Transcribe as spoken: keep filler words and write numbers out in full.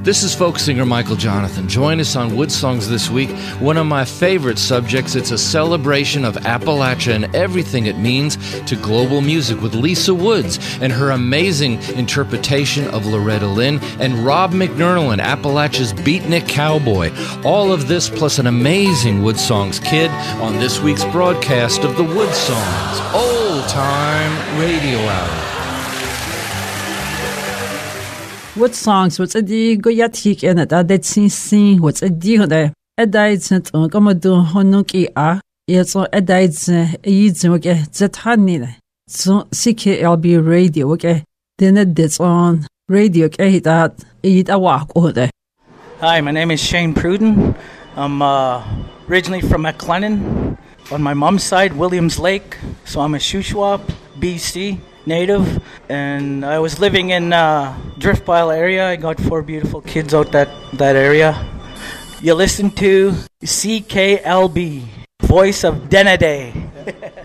This is folk singer Michael Jonathan. Join us on Wood Songs this week. One of my favorite subjects. It's a celebration of Appalachia and everything it means to global music with Lisa Woods and her amazing interpretation of Loretta Lynn and Rob McNerlin, Appalachia's beatnik cowboy. All of this plus an amazing Wood Songs kid on this week's broadcast of the Wood Songs Old Time Radio Hour. Wood Songs, what's a di go yatik and at that sin, what's a di there? A diet and Commodore Honuki a, yes, or a diet, eats okay, that honey. So C K L B radio, okay, then it did on radio, okay, that eat a walk over there. Hi, my name is Shane Pruden. I'm uh, originally from McLennan. On my mom's side, Williams Lake, so I'm a Shuswap, B C native, and I was living in uh, Driftbile area. I got four beautiful kids out that, that area. You listen to C K L B, voice of Denaday.